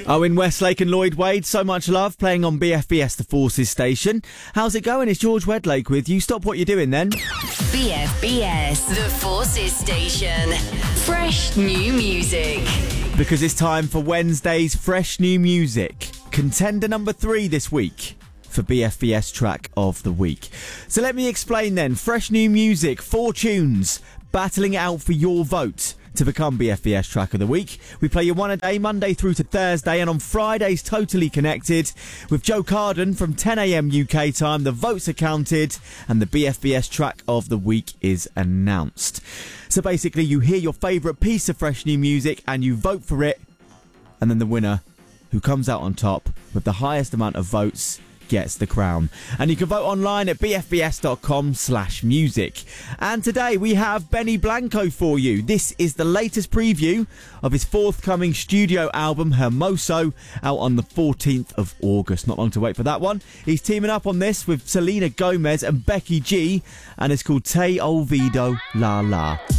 Owen Westlake and Lloyd Wade, So Much Love, playing on BFBS The Forces station. How's it going? It's George Wedlake with you. Stop what you're doing then. BFBS The Forces station. Fresh new music. Because it's time for Wednesday's Fresh New Music. Contender number 3 this week for BFBS Track of the Week. So let me explain then. Fresh new music, 4 tunes, battling it out for your vote to become BFBS Track of the Week. We play you one a day, Monday through to Thursday, and on Fridays, Totally Connected with Joe Carden from 10 a.m. UK time. The votes are counted and the BFBS Track of the Week is announced. So basically, you hear your favourite piece of fresh new music and you vote for it, and then the winner, who comes out on top with the highest amount of votes, gets the crown. And you can vote online at bfbs.com/music. And today we have Benny Blanco for you. This is the latest preview of his forthcoming studio album, Hermoso, out on the 14th of August. Not long to wait for that one. He's teaming up on this with Selena Gomez and Becky G, and it's called Te Olvido La La.